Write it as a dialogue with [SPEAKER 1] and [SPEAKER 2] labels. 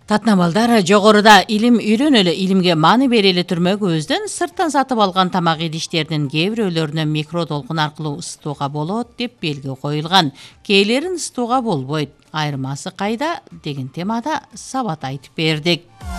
[SPEAKER 1] Татнамалдар жогоруда илим үйрөнөлө, илимге маани берели түрмөгүбүздөн сырттан сатып алган тамак идиштердин кээ бирөөлөрүнө микродолкун аркылуу ысытууга болот деп белги коюлган. Кээлерин ысытууга болбойт. Айырмасы кайда деген темада сабат айтып бердик.